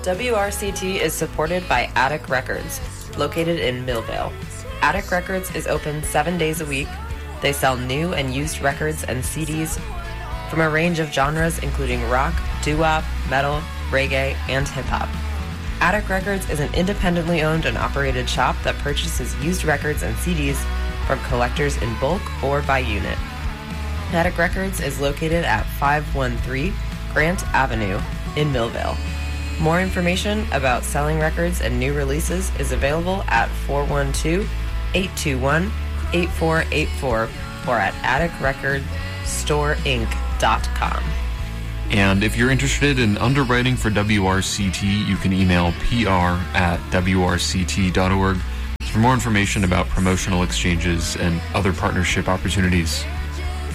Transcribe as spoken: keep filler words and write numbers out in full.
W R C T is supported by Attic Records, located in Millvale. Attic Records is open seven days a week. They sell new and used records and C Ds from a range of genres including rock, doo-wop, metal, reggae, and hip-hop. Attic Records is an independently owned and operated shop that purchases used records and C Ds from collectors in bulk or by unit. Attic Records is located at five one three Grant Avenue in Millvale. More information about selling records and new releases is available at four one two, eight two one, eight four eight four or at attic record store inc dot com. And if you're interested in underwriting for W R C T, you can email P R at W R C T dot org for more information about promotional exchanges and other partnership opportunities.